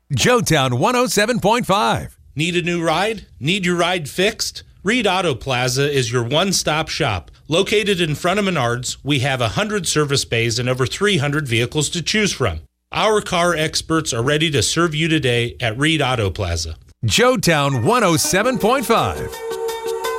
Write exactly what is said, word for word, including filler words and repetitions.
Joetown one oh seven point five. Need a new ride? Need your ride fixed? Reed Auto Plaza is your one-stop shop. Located in front of Menards, we have one hundred service bays and over three hundred vehicles to choose from. Our car experts are ready to serve you today at Reed Auto Plaza. Joetown one oh seven point five.